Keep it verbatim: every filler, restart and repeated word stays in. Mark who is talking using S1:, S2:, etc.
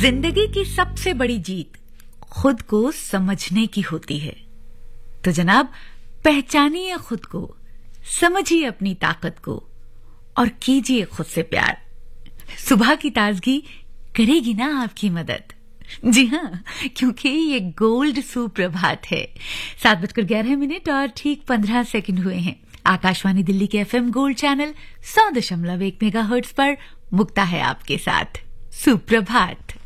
S1: जिंदगी की सबसे बड़ी जीत खुद को समझने की होती है। तो जनाब, पहचानिए खुद को, समझिए अपनी ताकत को और कीजिए खुद से प्यार। सुबह की ताजगी करेगी ना आपकी मदद। जी हाँ, क्योंकि ये गोल्ड सुप्रभात है। सात बजकर ग्यारह मिनट और ठीक पंद्रह सेकंड हुए हैं। आकाशवाणी दिल्ली के एफएम गोल्ड चैनल सौ दशमलव एक मेगा हर्ट्ज पर मुक्ता है आपके साथ। सुप्रभात।